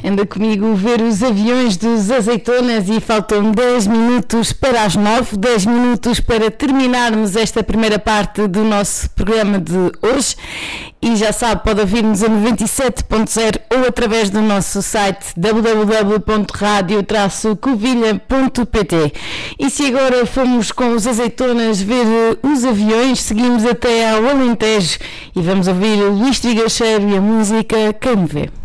Anda comigo ver os aviões dos Azeitonas e faltam 10 minutos para as 9, 10 minutos para terminarmos esta primeira parte do nosso programa de hoje. E já sabe, pode ouvir-nos a 97.0 ou através do nosso site www.radio-covilha.pt. E se agora fomos com os Azeitonas ver os aviões, seguimos até ao Alentejo e vamos ouvir o Luís Trigacheiro e a música Quem Me Vê.